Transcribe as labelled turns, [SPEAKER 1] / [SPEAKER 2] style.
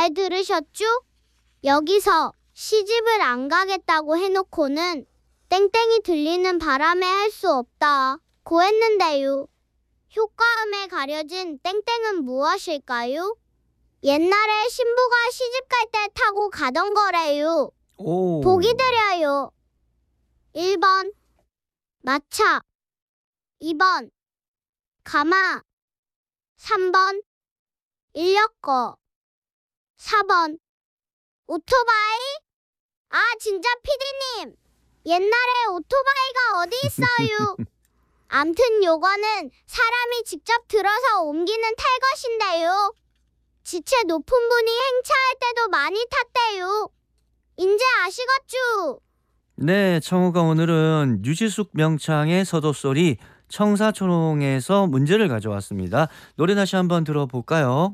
[SPEAKER 1] 잘 들으셨죠? 여기서 시집을 안 가겠다고 해놓고는 땡땡이 들리는 바람에 할 수 없다 고 했는데요. 효과음에 가려진 땡땡은 무엇일까요? 옛날에 신부가 시집 갈 때 타고 가던 거래요.
[SPEAKER 2] 오.
[SPEAKER 1] 보기 드려요. 1번 마차, 2번 가마, 3번 인력거, 4번 오토바이? 아 진짜 피디님, 옛날에 오토바이가 어디 있어요? 암튼 요거는 사람이 직접 들어서 옮기는 탈 것인데요. 지체 높은 분이 행차할 때도 많이 탔대요. 인제 아시겠죠?
[SPEAKER 2] 네, 청우가 오늘은 유지숙 명창의 서도소리 청사초롱에서 문제를 가져왔습니다. 노래 다시 한번 들어볼까요?